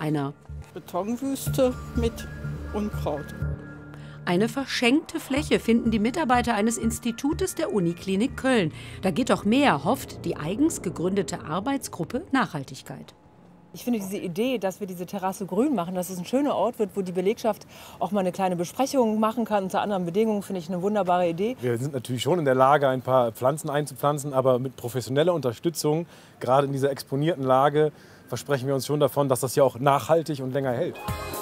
einer Betonwüste mit Unkraut. Eine verschenkte Fläche finden die Mitarbeiter eines Institutes der Uniklinik Köln. Da geht doch mehr, hofft die eigens gegründete Arbeitsgruppe Nachhaltigkeit. Ich finde diese Idee, dass wir diese Terrasse grün machen, dass es ein schöner Ort wird, wo die Belegschaft auch mal eine kleine Besprechung machen kann unter anderen Bedingungen, finde ich eine wunderbare Idee. Wir sind natürlich schon in der Lage, ein paar Pflanzen einzupflanzen, aber mit professioneller Unterstützung, gerade in dieser exponierten Lage, versprechen wir uns schon davon, dass das ja auch nachhaltig und länger hält.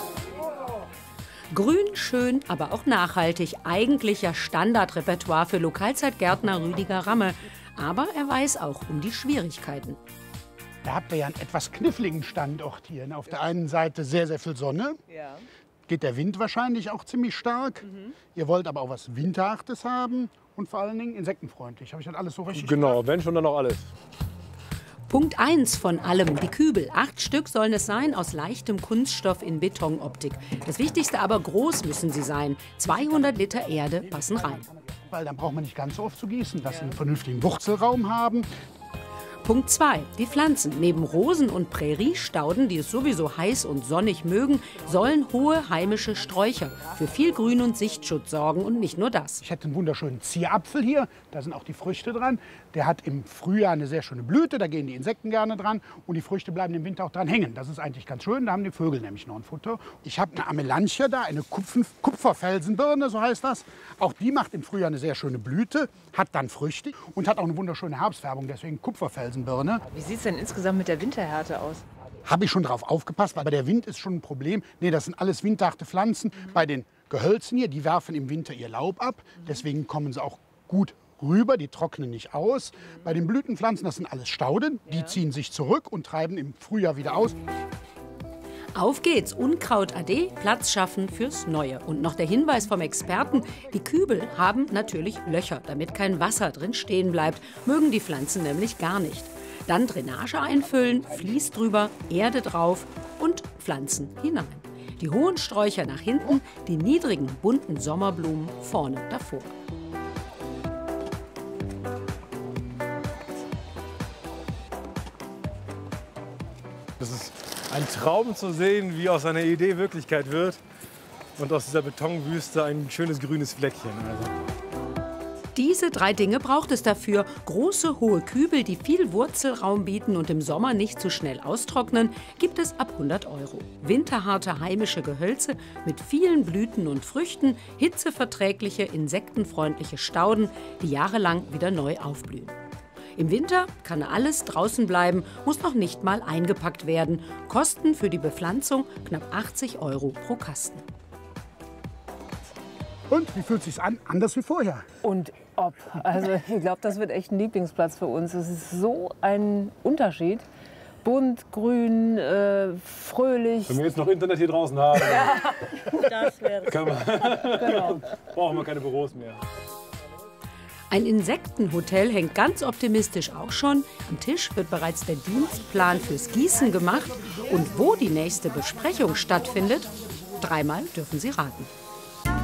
Grün, schön, aber auch nachhaltig. Eigentlich ja Standardrepertoire für Lokalzeitgärtner Rüdiger Ramme. Aber er weiß auch um die Schwierigkeiten. Da habt ihr ja einen etwas kniffligen Standort hier. Auf der einen Seite sehr, sehr viel Sonne. Ja. Geht der Wind wahrscheinlich auch ziemlich stark. Ihr wollt aber auch was Winterhaftes haben und vor allen Dingen insektenfreundlich. Habe ich das alles so richtig Genau, gemacht? wenn schon, dann auch alles. Punkt 1 von allem, die Kübel. 8 Stück sollen es sein, aus leichtem Kunststoff in Betonoptik. Das Wichtigste aber, groß müssen sie sein. 200 Liter Erde passen rein. Weil dann braucht man nicht ganz so oft zu gießen, dass sie einen vernünftigen Wurzelraum haben. Punkt 2. Die Pflanzen. Neben Rosen und Präriestauden, die es sowieso heiß und sonnig mögen, sollen hohe heimische Sträucher für viel Grün und Sichtschutz sorgen und nicht nur das. Ich hätte einen wunderschönen Zierapfel hier, da sind auch die Früchte dran. Der hat im Frühjahr eine sehr schöne Blüte, da gehen die Insekten gerne dran und die Früchte bleiben im Winter auch dran hängen. Das ist eigentlich ganz schön, da haben die Vögel nämlich noch ein Futter. Ich habe eine Amelanche da, eine Kupferfelsenbirne, so heißt das. Auch die macht im Frühjahr eine sehr schöne Blüte, hat dann Früchte und hat auch eine wunderschöne Herbstfärbung, deswegen Kupferfelsenbirne. Wie sieht es denn insgesamt mit der Winterhärte aus? Habe ich schon drauf aufgepasst, weil der Wind ist schon ein Problem. Nee, das sind alles windharte Pflanzen. Bei den Gehölzen hier, die werfen im Winter ihr Laub ab. Deswegen kommen sie auch gut rüber, die trocknen nicht aus. Bei den Blütenpflanzen, das sind alles Stauden. Die ziehen sich zurück und treiben im Frühjahr wieder aus. Auf geht's, Unkraut AD, Platz schaffen fürs Neue. Und noch der Hinweis vom Experten, die Kübel haben natürlich Löcher, damit kein Wasser drin stehen bleibt. Mögen die Pflanzen nämlich gar nicht. Dann Drainage einfüllen, Vlies drüber, Erde drauf und Pflanzen hinein. Die hohen Sträucher nach hinten, die niedrigen, bunten Sommerblumen vorne davor. Das ist ein Traum zu sehen, wie aus einer Idee Wirklichkeit wird und aus dieser Betonwüste ein schönes grünes Fleckchen. Also. Diese 3 Dinge braucht es dafür. Große, hohe Kübel, die viel Wurzelraum bieten und im Sommer nicht zu schnell austrocknen, gibt es ab 100 €. Winterharte heimische Gehölze mit vielen Blüten und Früchten, hitzeverträgliche, insektenfreundliche Stauden, die jahrelang wieder neu aufblühen. Im Winter kann alles draußen bleiben, muss noch nicht mal eingepackt werden. Kosten für die Bepflanzung knapp 80 € pro Kasten. Und wie fühlt es sich an? Anders wie vorher. Und ob. Also ich glaube, das wird echt ein Lieblingsplatz für uns. Es ist so ein Unterschied. Bunt, grün, fröhlich. Wenn wir jetzt noch Internet hier draußen haben, Das wäre genau. Brauchen wir keine Büros mehr. Ein Insektenhotel hängt ganz optimistisch auch schon. Am Tisch wird bereits der Dienstplan fürs Gießen gemacht. Und wo die nächste Besprechung stattfindet, 3-mal dürfen Sie raten.